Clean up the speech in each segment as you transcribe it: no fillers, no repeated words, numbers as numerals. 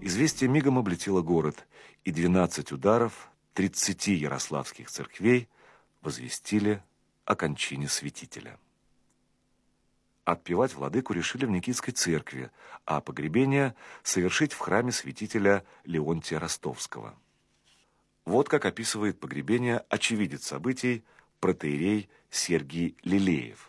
Известие мигом облетело город, и 12 ударов 30 ярославских церквей возвестили о кончине святителя. Отпевать владыку решили в Никитской церкви, а погребение совершить в храме святителя Леонтия Ростовского. Вот как описывает погребение очевидец событий протоиерей Сергий Лилеев.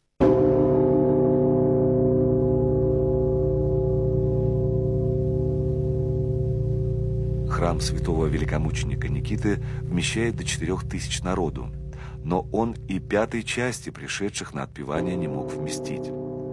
Храм святого великомученика Никиты вмещает до 4000 народу, но он и 1/5 части пришедших на отпевание не мог вместить.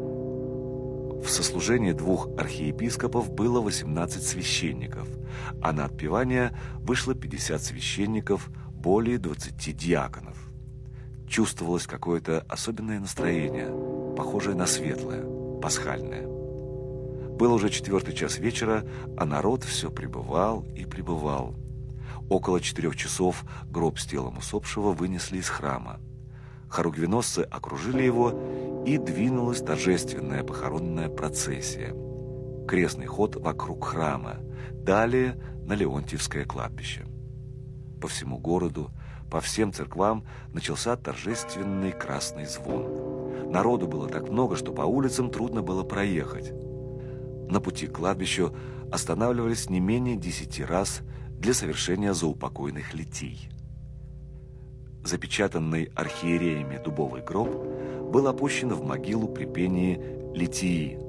В сослужении 2 архиепископов было 18 священников, а на отпевание вышло 50 священников, более 20 диаконов. Чувствовалось какое-то особенное настроение, похожее на светлое, пасхальное. Был уже 4 час вечера, а народ все прибывал и прибывал. Около 4 часов гроб с телом усопшего вынесли из храма. Хоругвеносцы окружили его, и двинулась торжественная похоронная процессия. Крестный ход вокруг храма, далее на Леонтьевское кладбище. По всему городу, по всем церквам начался торжественный красный звон. Народу было так много, что по улицам трудно было проехать. На пути к кладбищу останавливались не менее 10 раз для совершения заупокойных литий. Запечатанный архиереями дубовый гроб был опущен в могилу при пении литии.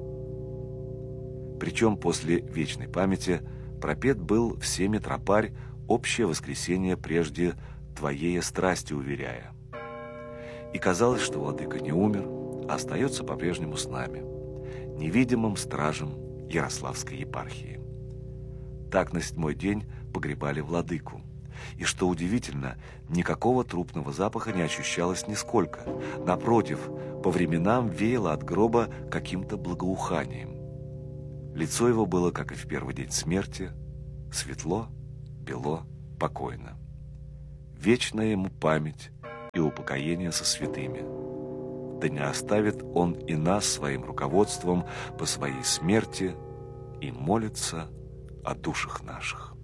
Причем после вечной памяти пропет был всеми тропарь «Общее воскресенье прежде твоей страсти уверяя». И казалось, что владыка не умер, а остается по-прежнему с нами, невидимым стражем Ярославской епархии. Так на 7-й день погребали владыку. И что удивительно, никакого трупного запаха не ощущалось нисколько. Напротив, по временам веяло от гроба каким-то благоуханием. Лицо его было, как и в первый день смерти, светло, бело, покойно. Вечная ему память и упокоение со святыми. Да не оставит он и нас своим руководством по своей смерти и молится о душах наших.